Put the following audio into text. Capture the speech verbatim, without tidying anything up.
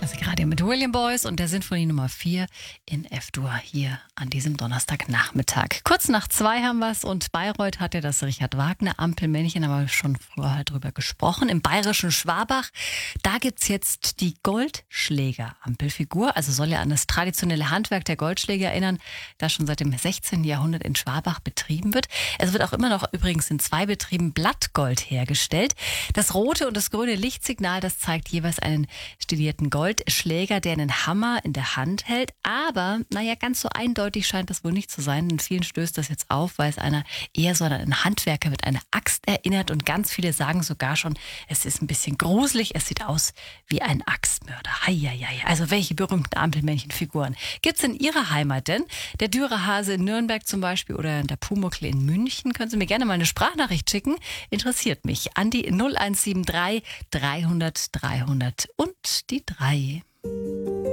Musikradio mit William Boyce und der Sinfonie Nummer vier in F-Dur hier an diesem Donnerstagnachmittag. Kurz nach zwei haben wir es und Bayreuth hat ja das Richard Wagner Ampelmännchen, haben wir schon vorher drüber gesprochen. Im bayerischen Schwabach, da gibt's jetzt die Goldschläger-Ampelfigur, also soll ja an das traditionelle Handwerk der Goldschläger erinnern, das schon seit dem sechzehnten Jahrhundert in Schwabach betrieben wird. Es wird auch immer noch übrigens in zwei Betrieben Blattgold hergestellt. Das rote und das grüne Lichtsignal, das zeigt jeweils einen stilierten Goldschläger, der einen Hammer in der Hand hält. Aber, naja, ganz so eindeutig scheint das wohl nicht zu sein. In vielen stößt das jetzt auf, weil es einer eher so an einen Handwerker mit einer Axt erinnert. Und ganz viele sagen sogar schon, es ist ein bisschen gruselig. Es sieht aus wie ein Axtmörder. Heieiei. Also welche berühmten Ampelmännchenfiguren gibt's in Ihrer Heimat denn? Der Dürerhase in Nürnberg zum Beispiel oder der Pumuckl in München. Können Sie mir gerne mal eine Sprachnachricht schicken? Interessiert mich. An die null eins sieben drei dreihundert dreihundert und die drei.